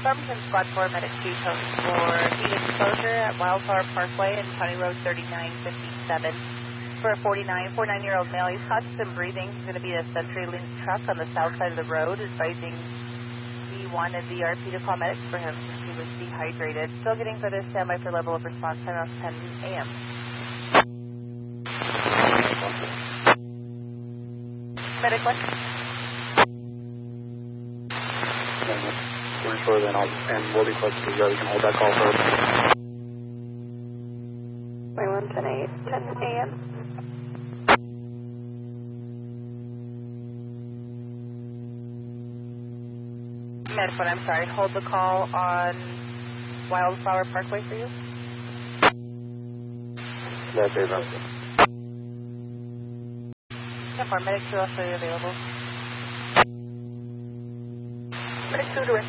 Farmington Squad 4, Medic 2, code for heat exposure at Wildflower Parkway and County Road 3957 for a 49-year-old male. He's causing some breathing. He's going to be a CenturyLink truck on the south side of the road, advising V1 and VRP to call medics for him since he was dehydrated. Still getting further standby for level of response time of 10 a.m. Medic 1. We're sure then we'll be close to you. You can hold that call for 10 a.m. Medic 1, I'm sorry. Hold the call on Wildflower Parkway for you. That's it, bro. 10-4, Medic 2 also available. Medic 2 direct.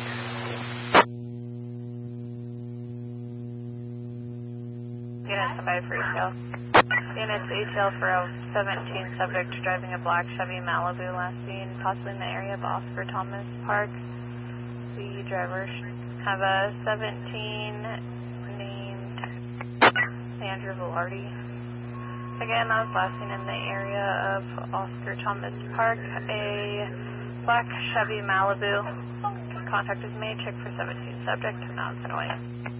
Unit 5 for ATL. Units ATL for a 17 subject driving a black Chevy Malibu last seen possibly in the area of Oscar Thomas Park. The driver have a 17 named Andrew Velarde. Again, that was last seen in the area of Oscar Thomas Park, a black Chevy Malibu. Contact is made. Check for 17 subject. Now it's away.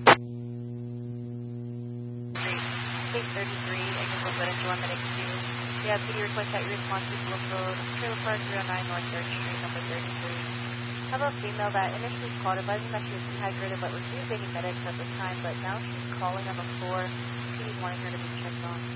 833, Eagle Medic 1, Medic 2. Yeah, PD request that your response is local Trailer Park 309 North 3rd Street, number 33. Have a female that initially called advising that she was dehydrated but refused any medics at the time, but now she's calling on the floor. She's wanting her to be checked on.